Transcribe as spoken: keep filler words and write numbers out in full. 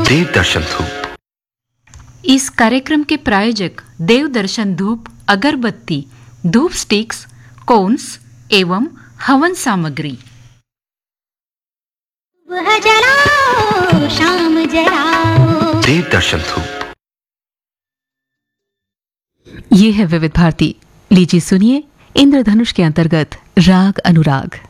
देव दर्शन धूप। इस कार्यक्रम के प्रायोजक देव दर्शन धूप, अगरबत्ती, धूप स्टिक्स, कोन्स एवं हवन सामग्री। सुबह जलाओ, शाम जलाओ। देव दर्शन धूप। ये है विविध भारती। लीजिए सुनिए इंद्रधनुष के अंतर्गत राग अनुराग।